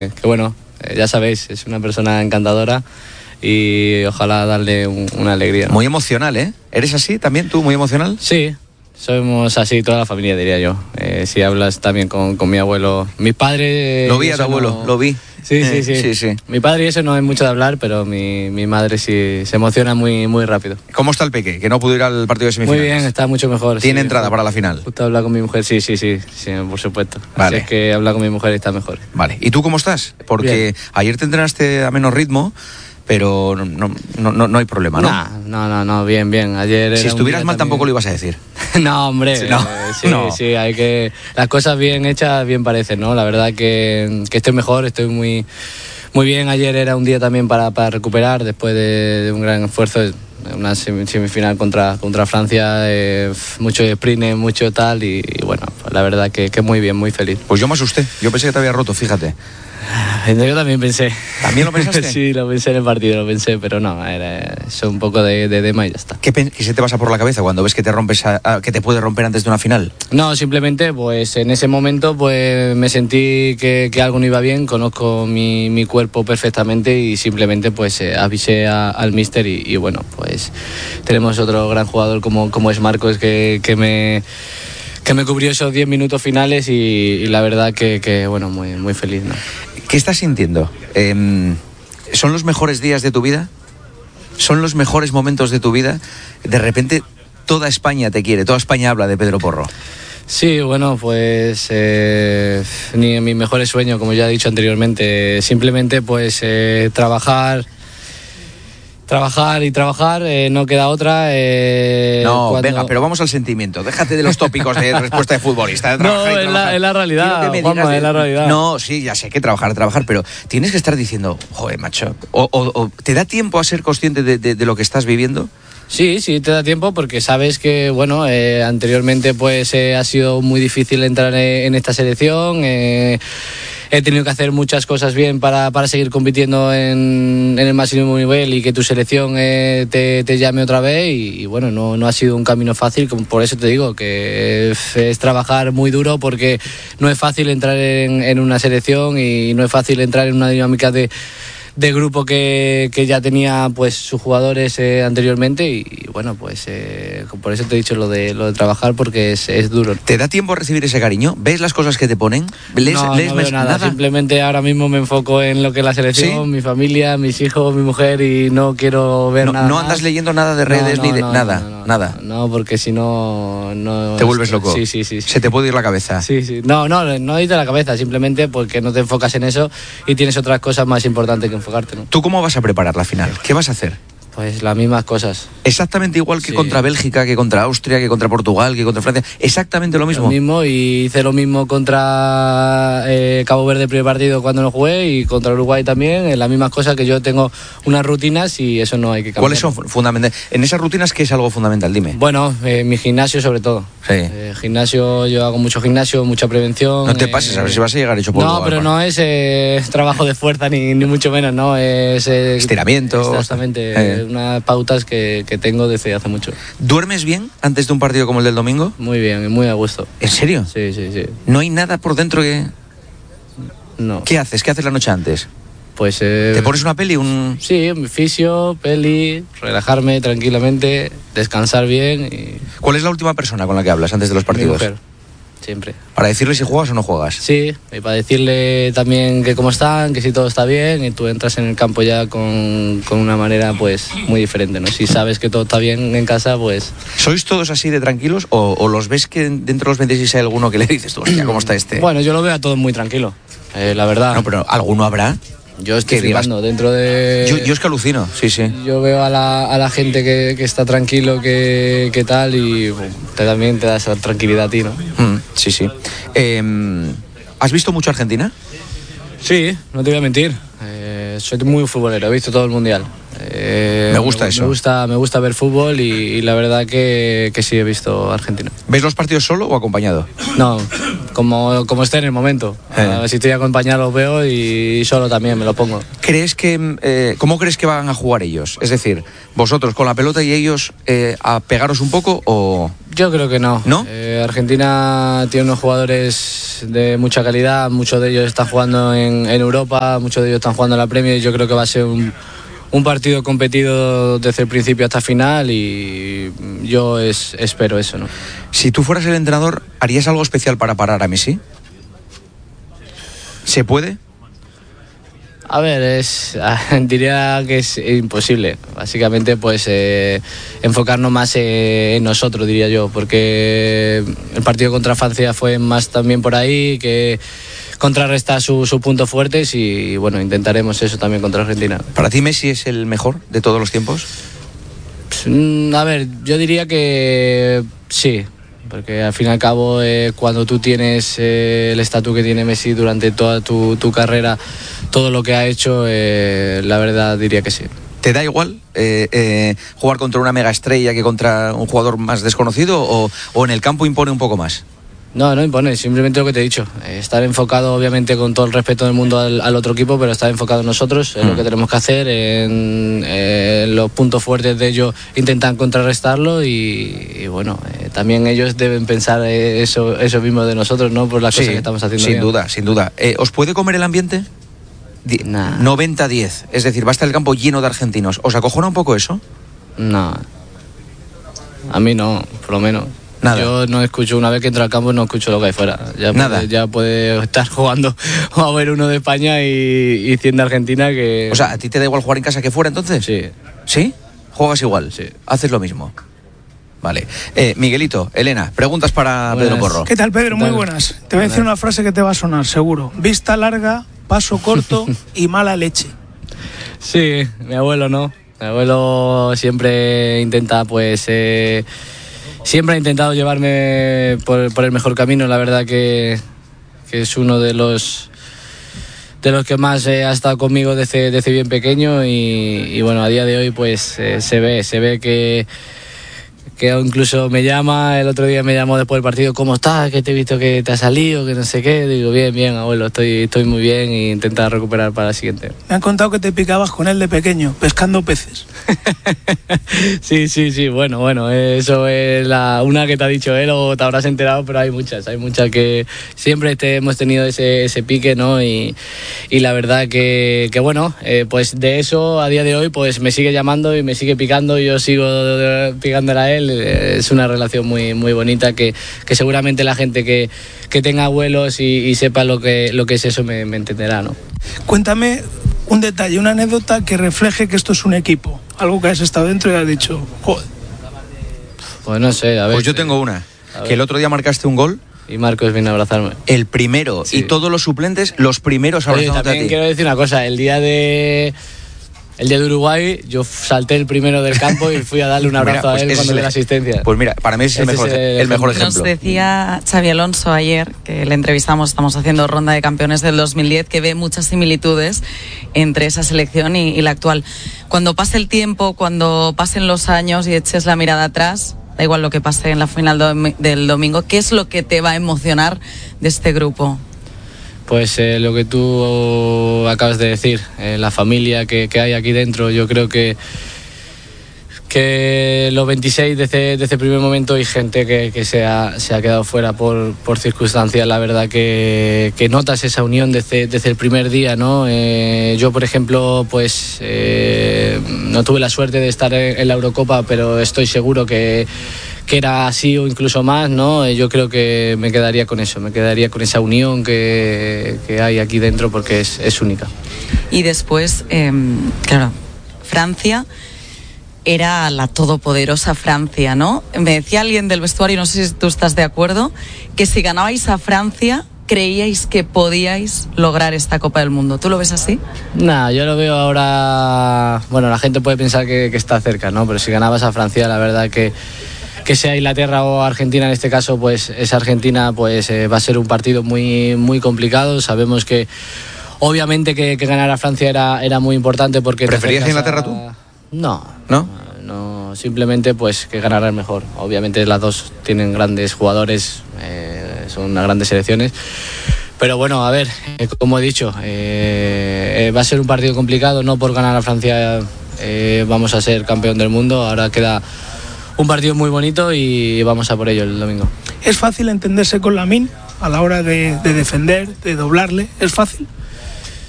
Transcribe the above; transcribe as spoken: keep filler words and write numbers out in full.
Que bueno, eh, ya sabéis, es una persona encantadora y ojalá darle un, una alegría, ¿no? Muy emocional, ¿eh? ¿Eres así también tú, muy emocional? Sí, somos así toda la familia, diría yo. Eh, si hablas también con, con mi abuelo, mi padre... Lo vi a tu abuelo, no... lo vi. Sí, sí, eh, sí, sí, sí. Mi padre y eso no es mucho de hablar, pero mi, mi madre sí se emociona muy, muy rápido. ¿Cómo está el peque? Que no pudo ir al partido de semifinales. Muy bien, está mucho mejor. ¿Tiene sí, entrada justo, para la final? Justo hablar con mi mujer, sí, sí, sí, sí, por supuesto. Vale. Así es que hablar con mi mujer está mejor. Vale. ¿Y tú cómo estás? Porque Bien. ayer te entrenaste a menos ritmo, pero no, no, no, no hay problema, ¿no? Nah, no, no, no, bien, bien. Ayer Si era un estuvieras día mal también... tampoco lo ibas a decir. No, hombre, Sí, no, eh, sí, no. sí, hay que... Las cosas bien hechas, bien parecen, ¿no? La verdad que, que estoy mejor, estoy muy, muy bien. Ayer era un día también para, para recuperar, después de, de un gran esfuerzo, una semifinal contra, contra Francia, eh, mucho sprint, mucho tal, y, y bueno, pues la verdad que, que muy bien, muy feliz. Pues yo me asusté, yo pensé que te había roto, fíjate. Yo también pensé. ¿También lo pensaste? Sí, lo pensé en el partido, lo pensé, pero no, era eso, un poco de, de dema y ya está. ¿Qué, ¿Qué se te pasa por la cabeza cuando ves que te rompes a, a, que te puede romper antes de una final? No, simplemente pues en ese momento pues me sentí que, que algo no iba bien, conozco mi, mi cuerpo perfectamente y simplemente pues eh, avisé a, al míster y, y bueno, pues tenemos otro gran jugador como, como es Marcos que, que me... que me cubrió esos diez minutos finales y, y la verdad que, que bueno, muy, muy feliz, ¿no? ¿Qué estás sintiendo? Eh, ¿Son los mejores días de tu vida? ¿Son los mejores momentos de tu vida? De repente toda España te quiere, toda España habla de Pedro Porro. Sí, bueno, pues eh, ni en mis mejores sueños, como ya he dicho anteriormente, simplemente pues eh, trabajar... Trabajar y trabajar, eh, no queda otra. Eh, no, cuando... venga, pero vamos al sentimiento. Déjate de los tópicos de respuesta de futbolista. De no, es la, es la realidad. Que Juanma, de... es la realidad. No, sí, ya sé que trabajar, trabajar, pero tienes que estar diciendo, joder, macho, o, o, o ¿te da tiempo a ser consciente de, de, de lo que estás viviendo? Sí, sí, te da tiempo porque sabes que, bueno, eh, anteriormente pues eh, ha sido muy difícil entrar en esta selección. Eh, he tenido que hacer muchas cosas bien para, para seguir compitiendo en, en el máximo nivel y que tu selección eh, te, te llame otra vez y, y bueno, no, no ha sido un camino fácil, por eso te digo que es, es trabajar muy duro porque no es fácil entrar en, en una selección y no es fácil entrar en una dinámica de de grupo que, que ya tenía pues sus jugadores eh, anteriormente y, y bueno pues eh, por eso te he dicho lo de lo de trabajar porque es, es duro. ¿Te da tiempo a recibir ese cariño? ¿Ves las cosas que te ponen? ¿Lees, no, lees no veo nada. nada, simplemente ahora mismo me enfoco en lo que es la selección, ¿sí? Mi familia, mis hijos, mi mujer y no quiero ver no, nada ¿No andas más. leyendo nada de redes no, no, ni de no, nada? No, no, nada. No, no, porque si no, no... ¿Te vuelves loco? Sí, sí, sí, sí. ¿Se te puede ir la cabeza? Sí, sí. No, no, no ir de la cabeza, simplemente porque no te enfocas en eso y tienes otras cosas más importantes que enfocarte, ¿no? ¿Tú cómo vas a preparar la final? ¿Qué vas a hacer? Pues las mismas cosas. Exactamente igual que sí. contra Bélgica, que contra Austria, que contra Portugal, que contra Francia. Exactamente lo mismo. Lo mismo y hice lo mismo contra eh, Cabo Verde el primer partido cuando no jugué y contra Uruguay también. En las mismas cosas que yo tengo unas rutinas y eso no hay que cambiar. ¿Cuáles son fundamentales? En esas rutinas, ¿qué es algo fundamental? Dime. Bueno, eh, mi gimnasio sobre todo. Sí. Eh, gimnasio, yo hago mucho gimnasio, mucha prevención. No te pases, eh, a ver si vas a llegar hecho polvo. No, pero Álvaro. no es eh, trabajo de fuerza ni, ni mucho menos, ¿no? Es eh, estiramiento. Exactamente, eh. unas pautas que, que tengo desde hace mucho. ¿Duermes bien antes de un partido como el del domingo? Muy bien, muy a gusto. ¿En serio? Sí, sí, sí. ¿No hay nada por dentro que...? No. ¿Qué haces? ¿Qué haces la noche antes? Pues... Eh, ¿Te pones una peli? Un... Sí, mi fisio, peli, relajarme tranquilamente, descansar bien y... ¿Cuál es la última persona con la que hablas antes de los partidos? Mi mujer, siempre. ¿Para decirle si juegas o no juegas? Sí, y para decirle también que cómo están, que si todo está bien y tú entras en el campo ya con, con una manera pues muy diferente, ¿no? Si sabes que todo está bien en casa, pues... ¿Sois todos así de tranquilos o, o los ves que dentro de los veintiséis hay alguno que le dices tú, hostia, ¿cómo está este? Bueno, yo lo veo a todos muy tranquilo, eh, la verdad. No, pero ¿alguno habrá? Yo estoy que flipando digas, dentro de... Yo, yo es que alucino, sí, sí. Yo veo a la, a la gente que, que está tranquilo, que, que tal, y bueno, te, también te da esa tranquilidad a ti, ¿no? Mm, sí, sí. Eh, ¿Has visto mucho Argentina? Sí, no te voy a mentir. Eh, soy muy futbolero, he visto todo el Mundial. Eh, me gusta me, eso. Me gusta, me gusta ver fútbol y, y la verdad que, que sí he visto Argentina. ¿Ves los partidos solo o acompañado? No, como, como esté en el momento. Eh. Si estoy acompañado lo veo y solo también me lo pongo. ¿Crees que, eh, ¿Cómo crees que van a jugar ellos? Es decir, vosotros con la pelota y ellos eh, a pegaros un poco o... Yo creo que no. ¿No? Eh, Argentina tiene unos jugadores de mucha calidad, muchos de ellos están jugando en, en Europa, muchos de ellos están jugando en la Premier y yo creo que va a ser un, un partido competido desde el principio hasta el final y yo es, espero eso, ¿no? Si tú fueras el entrenador, ¿harías algo especial para parar a Messi? ¿Se puede? A ver, es, diría que es imposible. Básicamente, pues eh, enfocarnos más eh, en nosotros, diría yo, porque el partido contra Francia fue más también por ahí, que contrarrestar sus su puntos fuertes y bueno, intentaremos eso también contra Argentina. ¿Para ti Messi es el mejor de todos los tiempos? Pues, a ver, yo diría que sí. Porque al fin y al cabo, eh, cuando tú tienes eh, el estatus que tiene Messi durante toda tu, tu carrera, todo lo que ha hecho, eh, la verdad diría que sí. ¿Te da igual eh, eh, jugar contra una mega estrella que contra un jugador más desconocido o, o en el campo impone un poco más? No, no impone, simplemente lo que te he dicho. Eh, estar enfocado, obviamente, con todo el respeto del mundo al, al otro equipo, pero estar enfocado en nosotros, en mm. lo que tenemos que hacer, en, en los puntos fuertes de ellos, intentar contrarrestarlo y, y bueno, eh, también ellos deben pensar eh, eso, eso mismo de nosotros, ¿no? Por las sí, cosas que estamos haciendo. Sin bien. duda, sin duda. Eh, ¿Os puede comer el ambiente? Di- nah. noventa diez, es decir, va a estar el campo lleno de argentinos. ¿Os acojona un poco eso? No, a mí no, por lo menos. Nada. Yo no escucho, una vez que entro al campo no escucho lo que hay fuera. Ya Nada. Puede, ya puede estar jugando a ver uno de España y, y cien de Argentina que... O sea, ¿a ti te da igual jugar en casa que fuera entonces? Sí. ¿Sí? ¿Juegas igual? Sí. ¿Haces lo mismo? Vale. Eh, Miguelito, Elena, preguntas para Buenas. Pedro Porro. ¿Qué tal, Pedro? Muy buenas. Te voy a decir una frase que te va a sonar, seguro. Vista larga, paso corto y mala leche. Sí, mi abuelo no. Mi abuelo siempre intenta, pues... Eh, siempre ha intentado llevarme por, por el mejor camino. La verdad que, que es uno de los de los que más eh, ha estado conmigo desde, desde bien pequeño y, y bueno, a día de hoy pues eh, se ve, se ve que que incluso me llama, el otro día me llamó después del partido, ¿cómo estás? Que te he visto que te has salido, que no sé qué. Digo, bien, bien, abuelo, estoy, estoy muy bien e intentar recuperar para el siguiente. Me han contado que te picabas con él de pequeño, pescando peces. Sí, sí, sí, bueno, bueno, eso es la, una que te ha dicho él o te habrás enterado, pero hay muchas, hay muchas que siempre te, hemos tenido ese, ese pique, ¿no? Y, y la verdad que, que bueno, eh, pues de eso a día de hoy pues me sigue llamando y me sigue picando y yo sigo picándole a él. Es una relación muy, muy bonita que, que seguramente la gente que, que tenga abuelos y, y sepa lo que, lo que es eso me, me entenderá, ¿no? Cuéntame un detalle, una anécdota que refleje que esto es un equipo. Algo que has estado dentro y has dicho, joder. Pues no sé, a ver. Pues yo tengo una. Que el otro día marcaste un gol. Y Marcos viene a abrazarme. El primero. Sí. Y todos los suplentes, los primeros abrazándote a ti. También quiero decir una cosa, el día de... El día de Uruguay, yo salté el primero del campo y fui a darle un abrazo mira, pues a él cuando le la asistencia. Pues mira, para mí es el, este mejor, es el, el mejor ejemplo. Nos decía Xavi Alonso ayer, que le entrevistamos, estamos haciendo ronda de campeones del dos mil diez, que ve muchas similitudes entre esa selección y, y la actual. Cuando pase el tiempo, cuando pasen los años y eches la mirada atrás, da igual lo que pase en la final do- del domingo, ¿qué es lo que te va a emocionar de este grupo? Pues eh, lo que tú acabas de decir, eh, la familia que, que hay aquí dentro, yo creo que que los veintiséis desde, desde el primer momento hay gente que, que se, ha, se ha quedado fuera por, por circunstancias, la verdad que, que notas esa unión desde, desde el primer día, ¿no? Eh, yo, por ejemplo, pues eh, no tuve la suerte de estar en, en la Eurocopa, pero estoy seguro que que era así o incluso más, ¿no? Yo creo que me quedaría con eso, me quedaría con esa unión que, que hay aquí dentro porque es, es única. Y después, eh, claro, Francia era la todopoderosa Francia, ¿no? Me decía alguien del vestuario, no sé si tú estás de acuerdo, que si ganabais a Francia, creíais que podíais lograr esta Copa del Mundo. ¿Tú lo ves así? Nah, yo lo veo ahora... Bueno, la gente puede pensar que, que está cerca, ¿no? Pero si ganabas a Francia, la verdad que que sea Inglaterra o Argentina en este caso, pues esa Argentina pues eh, va a ser un partido muy muy complicado. Sabemos que obviamente que, que ganar a Francia era, era muy importante porque... ¿Preferías Inglaterra a... tú? No, ¿No? no, no, simplemente pues que ganara el mejor. Obviamente las dos tienen grandes jugadores, eh, son unas grandes selecciones. Pero bueno, a ver, eh, como he dicho, eh, eh, va a ser un partido complicado, no por ganar a Francia eh, vamos a ser campeón del mundo, ahora queda un partido muy bonito y vamos a por ello el domingo. ¿Es fácil entenderse con Lamine a la hora de, de defender, de doblarle? ¿Es fácil?